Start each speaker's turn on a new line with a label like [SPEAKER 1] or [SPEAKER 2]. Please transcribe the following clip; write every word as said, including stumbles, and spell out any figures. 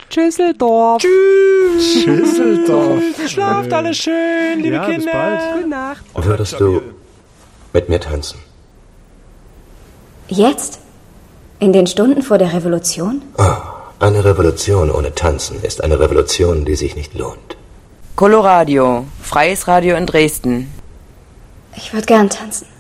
[SPEAKER 1] Tschüsseldorf.
[SPEAKER 2] Tschüss.
[SPEAKER 3] Schüsseldorf.
[SPEAKER 1] Schlaft alle schön, liebe
[SPEAKER 3] Ja, bis
[SPEAKER 1] Kinder.
[SPEAKER 3] bald.
[SPEAKER 1] Gute Nacht.
[SPEAKER 4] Würdest du mit mir tanzen?
[SPEAKER 5] Jetzt? In den Stunden vor der Revolution?
[SPEAKER 4] Oh, eine Revolution ohne Tanzen ist eine Revolution, die sich nicht lohnt.
[SPEAKER 6] Coloradio, freies Radio in Dresden.
[SPEAKER 5] Ich würde gern tanzen.